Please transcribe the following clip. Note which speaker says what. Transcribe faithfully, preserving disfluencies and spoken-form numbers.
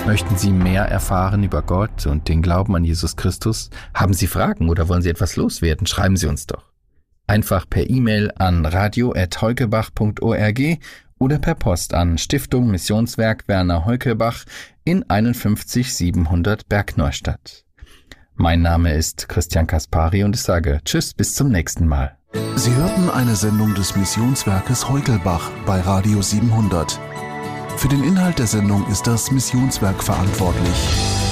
Speaker 1: Möchten Sie mehr erfahren über Gott und den Glauben an Jesus Christus? Haben Sie Fragen oder wollen Sie etwas loswerden? Schreiben Sie uns doch. Einfach per E-Mail an radio at heukebach punkt org oder per Post an Stiftung Missionswerk Werner Heukelbach in einundfünfzig siebenhundert Bergneustadt. Mein Name ist Christian Kaspari und ich sage Tschüss, bis zum nächsten Mal.
Speaker 2: Sie hörten eine Sendung des Missionswerkes Heukelbach bei Radio siebenhundert. Für den Inhalt der Sendung ist das Missionswerk verantwortlich.